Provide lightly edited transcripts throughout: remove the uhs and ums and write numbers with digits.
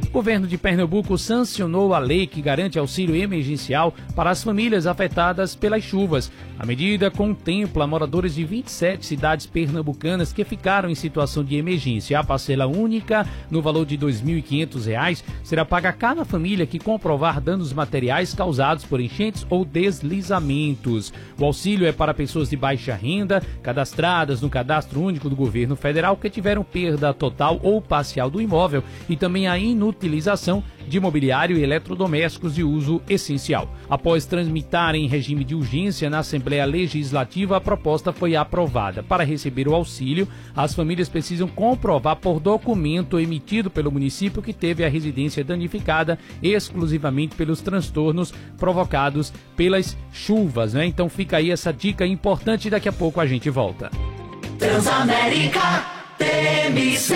O governo de Pernambuco sancionou a lei que garante auxílio emergencial para as famílias afetadas pelas chuvas. A medida contempla moradores de 27 cidades pernambucanas que ficaram em situação de emergência. A parcela única, no valor de R$ 2.500, será paga a cada família que comprovar danos materiais causados por enchentes ou deslizamentos. O auxílio é para pessoas de baixa renda, cadastradas no Cadastro Único do Governo Federal, que tiveram perda total ou parcial do imóvel e também a inutilização de mobiliário e eletrodomésticos de uso essencial. Após tramitar em regime de urgência na Assembleia Legislativa, a proposta foi aprovada. Para receber o auxílio, as famílias precisam comprovar por documento emitido pelo município que teve a residência danificada exclusivamente pelos transtornos provocados pelas chuvas, né? Então fica aí essa dica importante e daqui a pouco a gente volta. Transamérica TMC.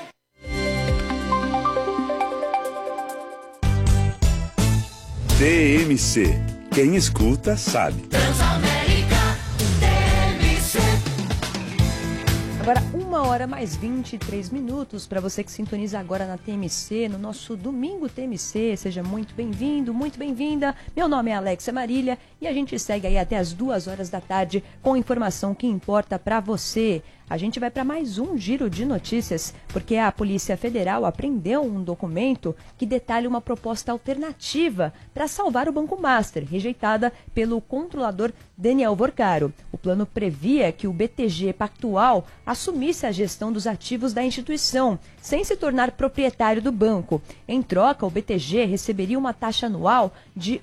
TMC. Quem escuta sabe. Transamérica TMC. Agora, 1h mais 23 minutos para você que sintoniza agora na TMC, no nosso Domingo TMC. Seja muito bem-vindo, muito bem-vinda. Meu nome é Alexia Marília e a gente segue aí até as 2h da tarde com informação que importa para você. A gente vai para mais um giro de notícias, porque a Polícia Federal apreendeu um documento que detalha uma proposta alternativa para salvar o Banco Master, rejeitada pelo controlador Daniel Vorcaro. O plano previa que o BTG Pactual assumisse a gestão dos ativos da instituição, sem se tornar proprietário do banco. Em troca, o BTG receberia uma taxa anual de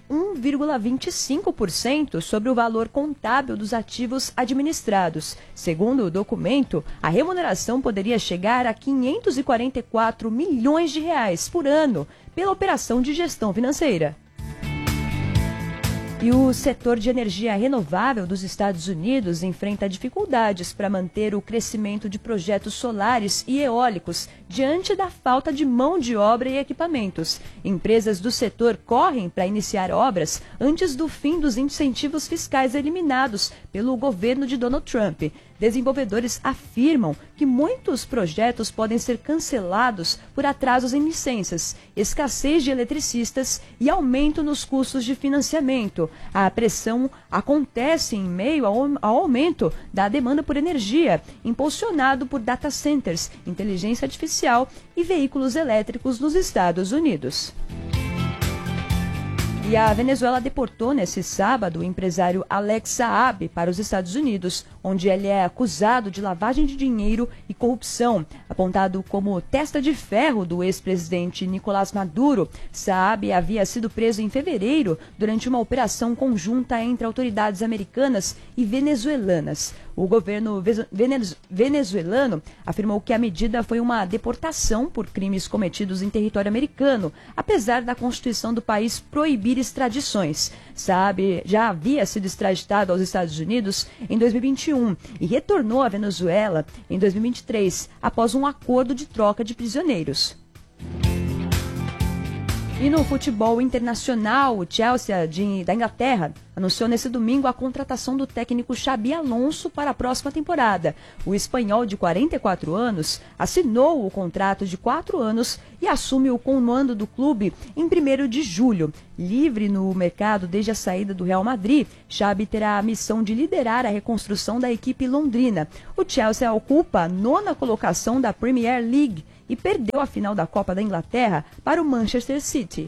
1,25% sobre o valor contábil dos ativos administrados. Segundo o documento, a remuneração poderia chegar a 544 milhões de reais por ano pela operação de gestão financeira. E o setor de energia renovável dos Estados Unidos enfrenta dificuldades para manter o crescimento de projetos solares e eólicos diante da falta de mão de obra e equipamentos. Empresas do setor correm para iniciar obras antes do fim dos incentivos fiscais eliminados pelo governo de Donald Trump. Desenvolvedores afirmam que muitos projetos podem ser cancelados por atrasos em licenças, escassez de eletricistas e aumento nos custos de financiamento. A pressão acontece em meio ao aumento da demanda por energia, impulsionado por data centers, inteligência artificial e veículos elétricos nos Estados Unidos. E a Venezuela deportou nesse sábado o empresário Alex Saab para os Estados Unidos, onde ele é acusado de lavagem de dinheiro e corrupção. Apontado como testa de ferro do ex-presidente Nicolás Maduro, Saab havia sido preso em fevereiro durante uma operação conjunta entre autoridades americanas e venezuelanas. O governo venezuelano afirmou que a medida foi uma deportação por crimes cometidos em território americano, apesar da Constituição do país proibir extradições. Saab já havia sido extraditado aos Estados Unidos em 2021 e retornou à Venezuela em 2023, após um acordo de troca de prisioneiros. E no futebol internacional, o Chelsea da Inglaterra anunciou nesse domingo a contratação do técnico Xabi Alonso para a próxima temporada. O espanhol de 44 anos assinou o contrato de 4 anos e assume o comando do clube em 1º de julho. Livre no mercado desde a saída do Real Madrid, Xabi terá a missão de liderar a reconstrução da equipe londrina. O Chelsea ocupa a 9ª colocação da Premier League e perdeu a final da Copa da Inglaterra para o Manchester City.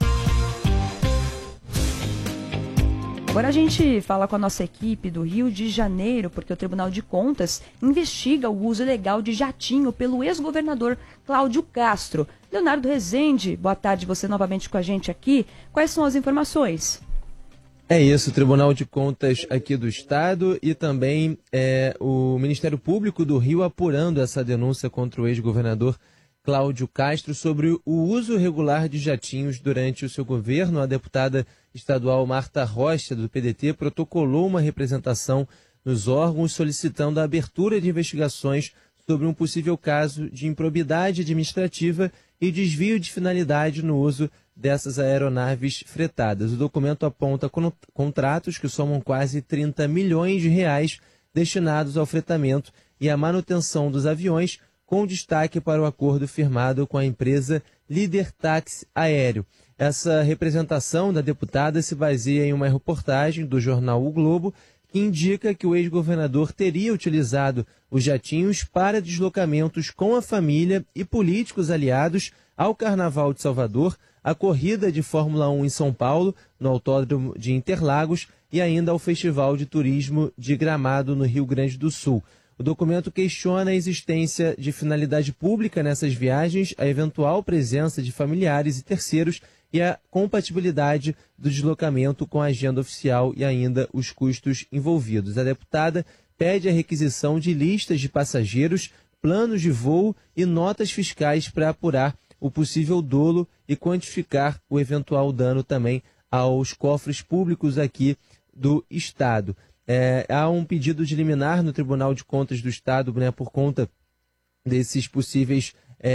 Agora a gente fala com a nossa equipe do Rio de Janeiro, porque o Tribunal de Contas investiga o uso ilegal de jatinho pelo ex-governador Cláudio Castro. Leonardo Rezende, boa tarde, você novamente com a gente aqui. Quais são as informações? É isso, o Tribunal de Contas aqui do Estado e também o Ministério Público do Rio apurando essa denúncia contra o ex-governador Cláudio Castro sobre o uso irregular de jatinhos durante o seu governo. A deputada estadual Marta Rocha, do PDT, protocolou uma representação nos órgãos solicitando a abertura de investigações sobre um possível caso de improbidade administrativa e desvio de finalidade no uso dessas aeronaves fretadas. O documento aponta contratos que somam quase 30 milhões de reais destinados ao fretamento e à manutenção dos aviões, com destaque para o acordo firmado com a empresa Líder Táxi Aéreo. Essa representação da deputada se baseia em uma reportagem do jornal O Globo, que indica que o ex-governador teria utilizado os jatinhos para deslocamentos com a família e políticos aliados ao Carnaval de Salvador, à corrida de Fórmula 1 em São Paulo, no Autódromo de Interlagos, e ainda ao Festival de Turismo de Gramado, no Rio Grande do Sul. O documento questiona a existência de finalidade pública nessas viagens, a eventual presença de familiares e terceiros e a compatibilidade do deslocamento com a agenda oficial e ainda os custos envolvidos. A deputada pede a requisição de listas de passageiros, planos de voo e notas fiscais para apurar o possível dolo e quantificar o eventual dano também aos cofres públicos aqui do Estado. Há um pedido de liminar no Tribunal de Contas do Estado, né, por conta desses possíveis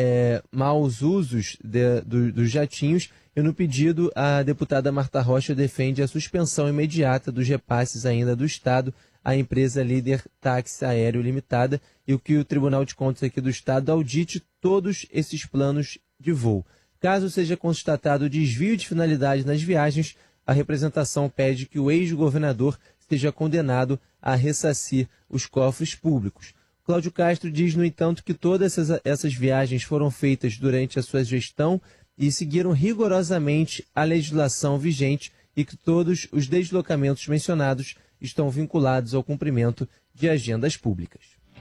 maus usos dos jatinhos. E no pedido, a deputada Marta Rocha defende a suspensão imediata dos repasses ainda do Estado à empresa Líder Táxi Aéreo Limitada e o que o Tribunal de Contas aqui do Estado audite todos esses planos de voo. Caso seja constatado desvio de finalidade nas viagens, a representação pede que o ex-governador seja condenado a ressarcir os cofres públicos. Cláudio Castro diz, no entanto, que todas essas viagens foram feitas durante a sua gestão e seguiram rigorosamente a legislação vigente e que todos os deslocamentos mencionados estão vinculados ao cumprimento de agendas públicas.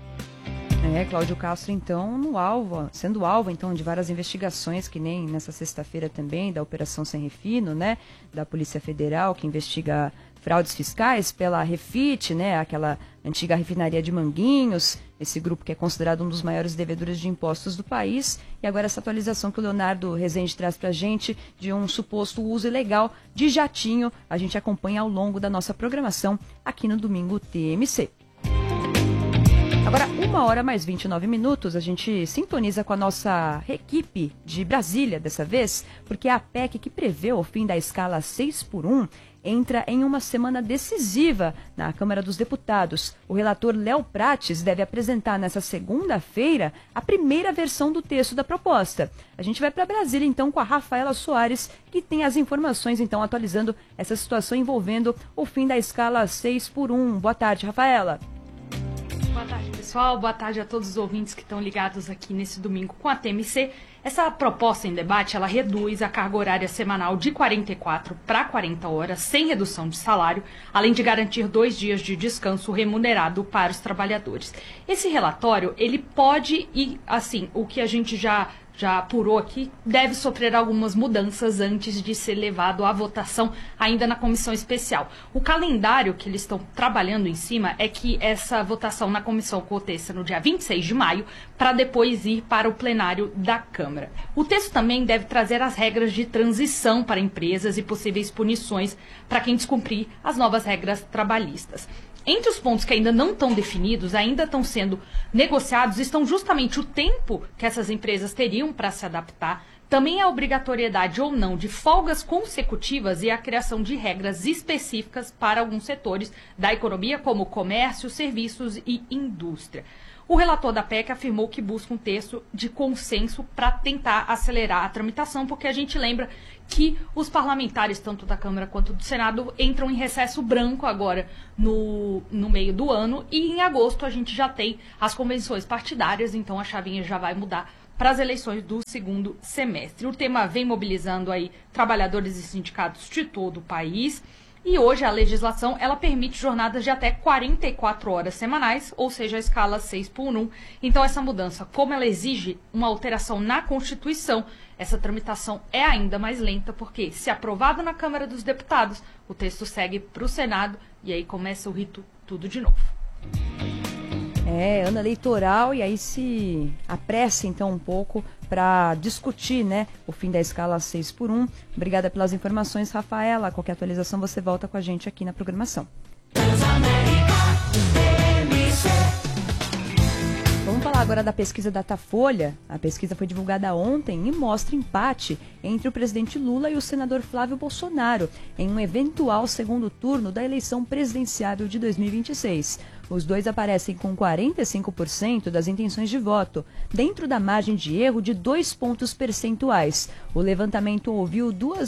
Cláudio Castro, então, sendo alvo então, de várias investigações, que nem nessa sexta-feira também, da Operação Sem Refino, né, da Polícia Federal, que investiga fraudes fiscais pela Refit, né, aquela antiga refinaria de Manguinhos, esse grupo que é considerado um dos maiores devedores de impostos do país. E agora essa atualização que o Leonardo Rezende traz para a gente de um suposto uso ilegal de jatinho, a gente acompanha ao longo da nossa programação aqui no Domingo TMC. Agora, 1h mais 29, a gente sintoniza com a nossa equipe de Brasília dessa vez, porque a PEC que prevê o fim da escala 6x1 entra em uma semana decisiva na Câmara dos Deputados. O relator Léo Prates deve apresentar nessa segunda-feira a primeira versão do texto da proposta. A gente vai para Brasília, então, com a Rafaela Soares, que tem as informações, então, atualizando essa situação envolvendo o fim da escala 6x1. Boa tarde, Rafaela. Boa tarde, pessoal. Boa tarde a todos os ouvintes que estão ligados aqui nesse domingo com a TMC. Essa proposta em debate, ela reduz a carga horária semanal de 44 para 40 horas, sem redução de salário, além de garantir 2 dias de descanso remunerado para os trabalhadores. Esse relatório, ele pode ir, assim, o que a gente já apurou aqui, deve sofrer algumas mudanças antes de ser levado à votação ainda na comissão especial. O calendário que eles estão trabalhando em cima é que essa votação na comissão aconteça no dia 26 de maio, para depois ir para o plenário da Câmara. O texto também deve trazer as regras de transição para empresas e possíveis punições para quem descumprir as novas regras trabalhistas. Entre os pontos que ainda não estão definidos, ainda estão sendo negociados, estão justamente o tempo que essas empresas teriam para se adaptar, também a obrigatoriedade ou não de folgas consecutivas e a criação de regras específicas para alguns setores da economia, como comércio, serviços e indústria. O relator da PEC afirmou que busca um texto de consenso para tentar acelerar a tramitação, porque a gente lembra que os parlamentares, tanto da Câmara quanto do Senado, entram em recesso branco agora no meio do ano, e em agosto a gente já tem as convenções partidárias, então a chavinha já vai mudar para as eleições do segundo semestre. O tema vem mobilizando aí trabalhadores e sindicatos de todo o país. E hoje a legislação, ela permite jornadas de até 44 horas semanais, ou seja, a escala 6x1. Então essa mudança, como ela exige uma alteração na Constituição, essa tramitação é ainda mais lenta, porque se aprovado na Câmara dos Deputados, o texto segue para o Senado e aí começa o rito tudo de novo. Ano eleitoral, e aí se apressa então um pouco para discutir, né, o fim da escala 6x1. Obrigada pelas informações, Rafaela. Qualquer atualização você volta com a gente aqui na programação. Vamos falar agora da pesquisa Datafolha. A pesquisa foi divulgada ontem e mostra empate entre o presidente Lula e o senador Flávio Bolsonaro em um eventual segundo turno da eleição presidenciável de 2026. Os dois aparecem com 45% das intenções de voto, dentro da margem de erro de 2 pontos percentuais. O levantamento ouviu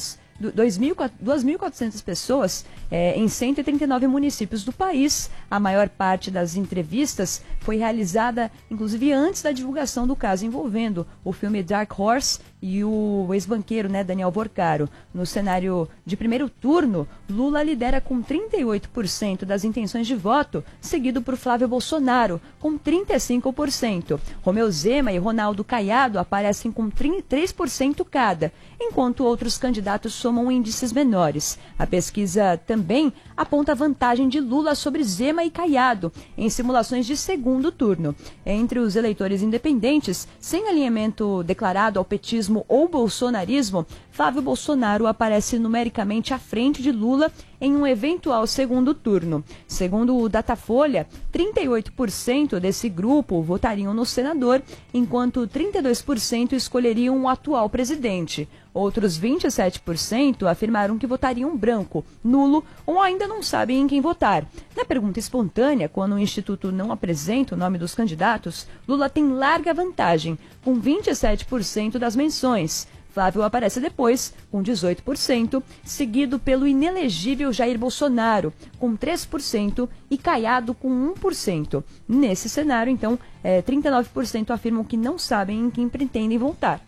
2.400 pessoas em 139 municípios do país. A maior parte das entrevistas foi realizada, inclusive, antes da divulgação do caso envolvendo o filme Dark Horse e o ex-banqueiro, Daniel Porcaro. No cenário de primeiro turno, Lula lidera com 38% das intenções de voto, seguido por Flávio Bolsonaro, com 35%. Romeu Zema e Ronaldo Caiado aparecem com 3% cada, enquanto outros candidatos somam índices menores. A pesquisa também aponta vantagem de Lula sobre Zema e Caiado em simulações de segundo turno. Entre os eleitores independentes, sem alinhamento declarado ao petismo ou bolsonarismo, Flávio Bolsonaro aparece numericamente à frente de Lula em um eventual segundo turno. Segundo o Datafolha, 38% desse grupo votariam no senador, enquanto 32% escolheriam o atual presidente. Outros 27% afirmaram que votariam branco, nulo ou ainda não sabem em quem votar. Na pergunta espontânea, quando o Instituto não apresenta o nome dos candidatos, Lula tem larga vantagem, com 27% das menções. Flávio aparece depois, com 18%, seguido pelo inelegível Jair Bolsonaro, com 3%, e Caiado, com 1%. Nesse cenário, então, 39% afirmam que não sabem em quem pretendem votar.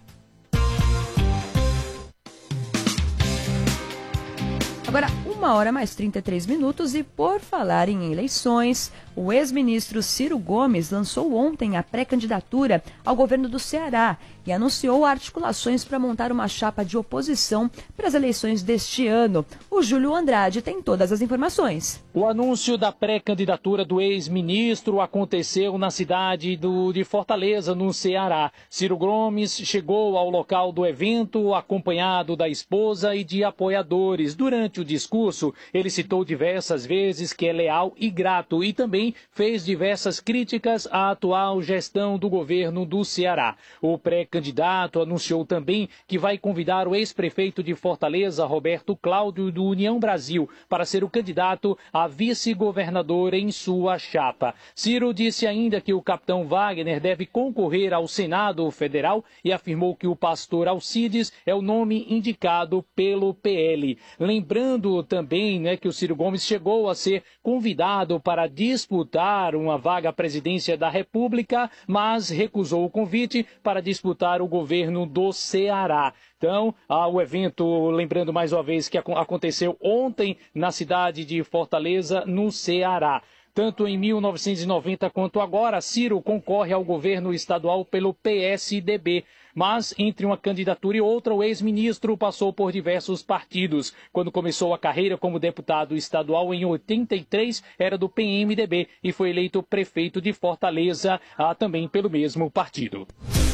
Agora, 1h mais 33 e por falar em eleições, o ex-ministro Ciro Gomes lançou ontem a pré-candidatura ao governo do Ceará e anunciou articulações para montar uma chapa de oposição para as eleições deste ano. O Júlio Andrade tem todas as informações. O anúncio da pré-candidatura do ex-ministro aconteceu na cidade de Fortaleza, no Ceará. Ciro Gomes chegou ao local do evento acompanhado da esposa e de apoiadores. Durante o discurso, ele citou diversas vezes que é leal e grato e também fez diversas críticas à atual gestão do governo do Ceará. O pré-candidato anunciou também que vai convidar o ex-prefeito de Fortaleza, Roberto Cláudio, do União Brasil, para ser o candidato a vice-governador em sua chapa. Ciro disse ainda que o capitão Wagner deve concorrer ao Senado Federal e afirmou que o pastor Alcides é o nome indicado pelo PL. Lembrando também que o Ciro Gomes chegou a ser convidado para disputar uma vaga à presidência da República, mas recusou o convite para disputar o governo do Ceará. Então, o evento, lembrando mais uma vez que aconteceu ontem na cidade de Fortaleza, no Ceará. Tanto em 1990 quanto agora, Ciro concorre ao governo estadual pelo PSDB. Mas, entre uma candidatura e outra, o ex-ministro passou por diversos partidos. Quando começou a carreira como deputado estadual em 83, era do PMDB e foi eleito prefeito de Fortaleza, também pelo mesmo partido.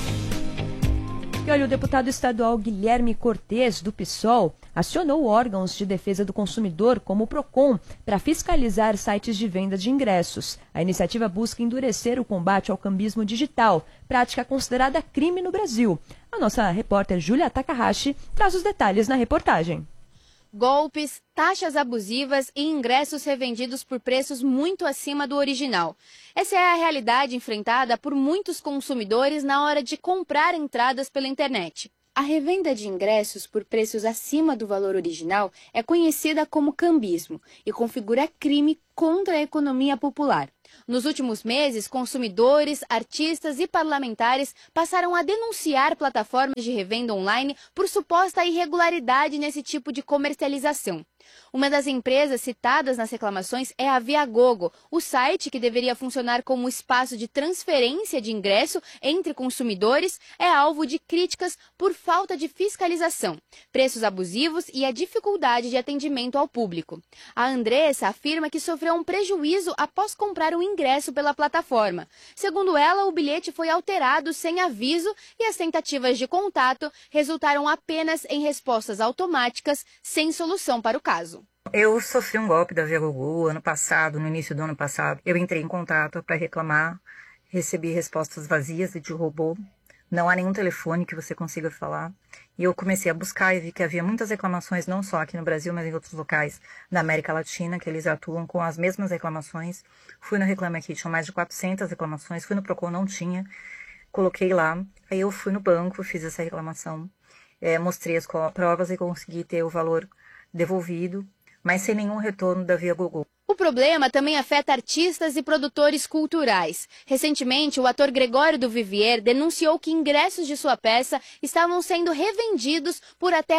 E olha, o deputado estadual Guilherme Cortes, do PSOL, acionou órgãos de defesa do consumidor, como o PROCON, para fiscalizar sites de venda de ingressos. A iniciativa busca endurecer o combate ao cambismo digital, prática considerada crime no Brasil. A nossa repórter Júlia Takahashi traz os detalhes na reportagem. Golpes, taxas abusivas e ingressos revendidos por preços muito acima do original. Essa é a realidade enfrentada por muitos consumidores na hora de comprar entradas pela internet. A revenda de ingressos por preços acima do valor original é conhecida como cambismo e configura crime contra a economia popular. Nos últimos meses, consumidores, artistas e parlamentares passaram a denunciar plataformas de revenda online por suposta irregularidade nesse tipo de comercialização. Uma das empresas citadas nas reclamações é a Viagogo, o site que deveria funcionar como espaço de transferência de ingresso entre consumidores é alvo de críticas por falta de fiscalização, preços abusivos e a dificuldade de atendimento ao público. A Andressa afirma que sofreu um prejuízo após comprar o ingresso pela plataforma. Segundo ela, o bilhete foi alterado sem aviso e as tentativas de contato resultaram apenas em respostas automáticas sem solução para o caso. Eu sofri um golpe da Viagogo ano passado, no início do ano passado. Eu entrei em contato para reclamar, recebi respostas vazias e de robô. não há nenhum telefone que você consiga falar. E eu comecei a buscar e vi que havia muitas reclamações, não só aqui no Brasil, mas em outros locais da América Latina, que eles atuam com as mesmas reclamações. Fui no Reclame Aqui, tinha mais de 400 reclamações, fui no Procon, não tinha, coloquei lá, aí eu fui no banco, fiz essa reclamação, mostrei as provas e consegui ter o valor devolvido, mas sem nenhum retorno da Viagogo. O problema também afeta artistas e produtores culturais. Recentemente, o ator Gregório do Vivier denunciou que ingressos de sua peça estavam sendo revendidos por até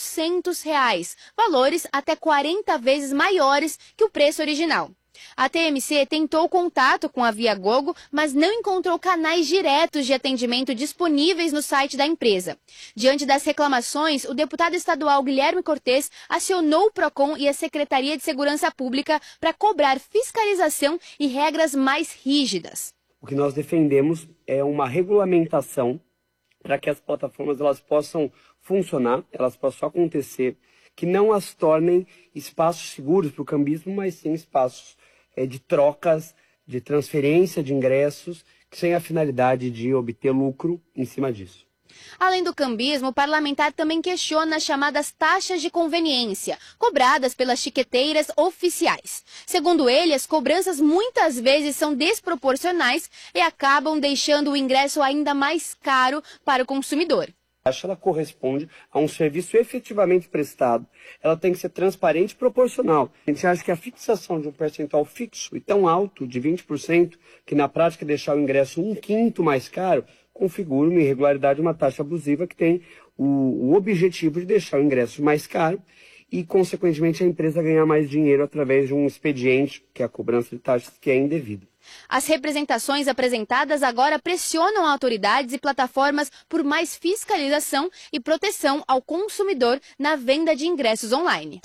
R$800, valores até 40 vezes maiores que o preço original. A TMC tentou contato com a Viagogo, mas não encontrou canais diretos de atendimento disponíveis no site da empresa. Diante das reclamações, o deputado estadual Guilherme Cortes acionou o Procon e a Secretaria de Segurança Pública para cobrar fiscalização e regras mais rígidas. O que nós defendemos é uma regulamentação para que as plataformas elas possam funcionar, elas possam acontecer, que não as tornem espaços seguros para o cambismo, mas sim espaços de trocas, de transferência de ingressos, que sem a finalidade de obter lucro em cima disso. Além do cambismo, o parlamentar também questiona as chamadas taxas de conveniência, cobradas pelas tiqueteiras oficiais. Segundo ele, as cobranças muitas vezes são desproporcionais e acabam deixando o ingresso ainda mais caro para o consumidor. Ela corresponde a um serviço efetivamente prestado. Ela tem que ser transparente e proporcional. A gente acha que a fixação de um percentual fixo e tão alto, de 20%, que na prática deixar o ingresso 1/5 mais caro, configura uma irregularidade, uma taxa abusiva que tem o objetivo de deixar o ingresso mais caro e, consequentemente, a empresa ganhar mais dinheiro através de um expediente, que é a cobrança de taxas, que é indevida. As representações apresentadas agora pressionam autoridades e plataformas por mais fiscalização e proteção ao consumidor na venda de ingressos online.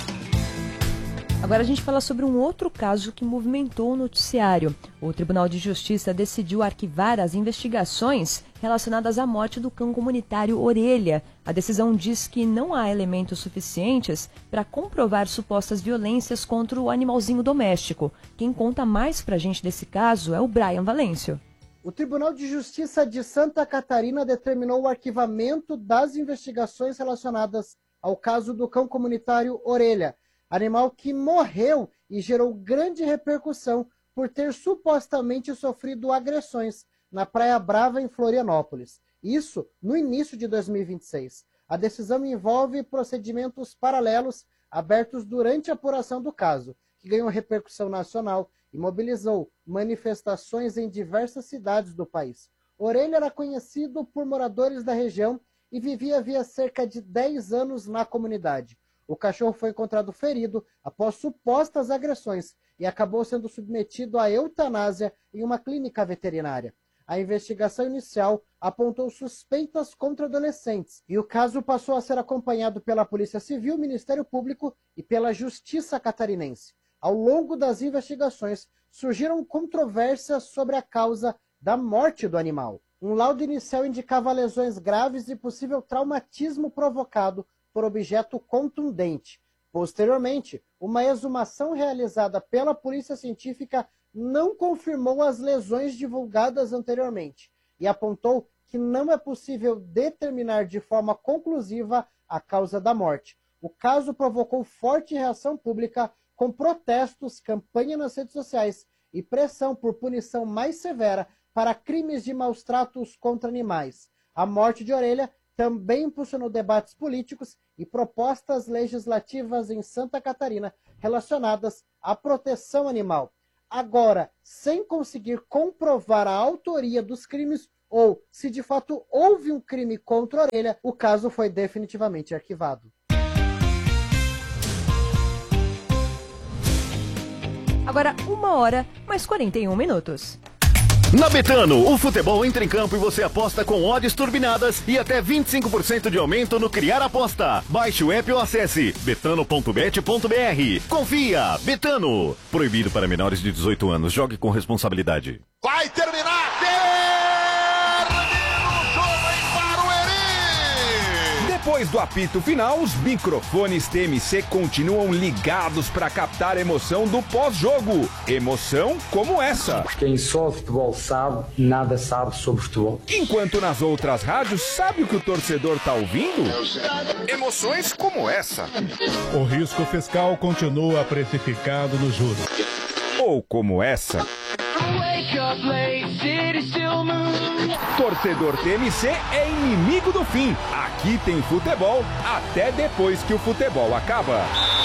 Agora a gente fala sobre um outro caso que movimentou o noticiário. O Tribunal de Justiça decidiu arquivar as investigações relacionadas à morte do cão comunitário Orelha. A decisão diz que não há elementos suficientes para comprovar supostas violências contra o animalzinho doméstico. Quem conta mais pra gente desse caso é o Brian Valêncio. O Tribunal de Justiça de Santa Catarina determinou o arquivamento das investigações relacionadas ao caso do cão comunitário Orelha, animal que morreu e gerou grande repercussão por ter supostamente sofrido agressões na Praia Brava, em Florianópolis. Isso no início de 2026. A decisão envolve procedimentos paralelos abertos durante a apuração do caso, que ganhou repercussão nacional e mobilizou manifestações em diversas cidades do país. Orelha era conhecido por moradores da região e vivia havia cerca de 10 anos na comunidade. O cachorro foi encontrado ferido após supostas agressões e acabou sendo submetido à eutanásia em uma clínica veterinária. A investigação inicial apontou suspeitas contra adolescentes e o caso passou a ser acompanhado pela Polícia Civil, Ministério Público e pela Justiça Catarinense. Ao longo das investigações, surgiram controvérsias sobre a causa da morte do animal. Um laudo inicial indicava lesões graves e possível traumatismo provocado por objeto contundente. Posteriormente, uma exumação realizada pela Polícia Científica não confirmou as lesões divulgadas anteriormente e apontou que não é possível determinar de forma conclusiva a causa da morte. O caso provocou forte reação pública, com protestos, campanha nas redes sociais e pressão por punição mais severa para crimes de maus-tratos contra animais. A morte de Orelha também impulsionou debates políticos e propostas legislativas em Santa Catarina relacionadas à proteção animal. Agora, sem conseguir comprovar a autoria dos crimes ou se de fato houve um crime contra a Orelha, o caso foi definitivamente arquivado. Agora 1h mais 41 minutos. Na Betano, o futebol entra em campo e você aposta com odds turbinadas e até 25% de aumento no Criar Aposta. Baixe o app ou acesse betano.bet.br. Confia, Betano. Proibido para menores de 18 anos. Jogue com responsabilidade. Vai terminar! Termina o jogo em Barueri! Depois Depois do apito final, os microfones TMC continuam ligados para captar a emoção do pós-jogo. Emoção como essa. Quem só futebol sabe, nada sabe sobre futebol. Enquanto nas outras rádios, sabe o que o torcedor tá ouvindo? Emoções como essa. O risco fiscal continua precificado nos juros. Ou como essa. Torcedor TMC é inimigo do fim. Aqui tem futebol até depois que o futebol acaba.